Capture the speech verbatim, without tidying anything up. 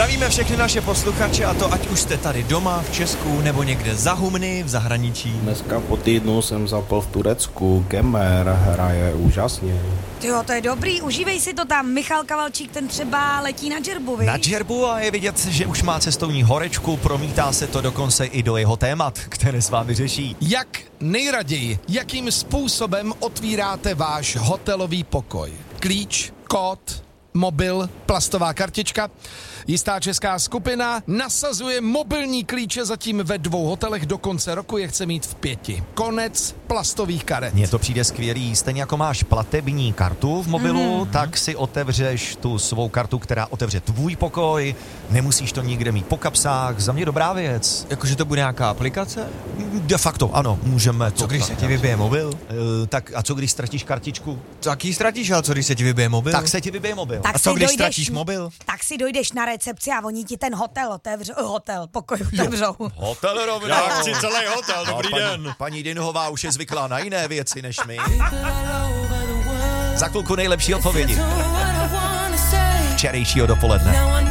Zdravíme všechny naše posluchače, a to ať už jste tady doma, v Česku, nebo někde za humny, v zahraničí. Dneska po týdnu jsem zapal v Turecku, Kemer hraje úžasně. Tyjo, to je dobrý, užívej si to tam. Michal Kavalčík, ten třeba letí na džerbu, viď? Na džerbu a je vidět, že už má cestovní horečku, promítá se to dokonce i do jeho témat, které s vámi řeší. Jak nejraději, jakým způsobem otvíráte váš hotelový pokoj? Klíč, kód, mobil, plastová kartička. Jistá česká skupina nasazuje mobilní klíče zatím ve dvou hotelech, do konce roku je chce mít v pěti. Konec plastových karet. Mně to přijde skvělý, stejně jako máš platební kartu v mobilu, mm. tak si otevřeš tu svou kartu, která otevře tvůj pokoj, nemusíš to nikde mít po kapsách, za mě dobrá věc. Jakože to bude nějaká aplikace? De facto, ano, můžeme to. Co když se ti vybije mobil? Uh, tak a co když ztratíš kartičku? Tak ji ztratíš, ale co když se ti vybije mobil? Tak se ti vybije mobil. Tak a co si když dojdeš, ztratíš mobil? Tak si dojdeš na recepci a oni ti ten hotel otevřou, hotel, pokoj otevřou. Hotel rovnou. Já chci celý hotel, dobrý no, den. Paní, paní Dinhová už je zvyklá na jiné věci než my. Za chvilku nejlepší odpovědi včerejšího dopoledne.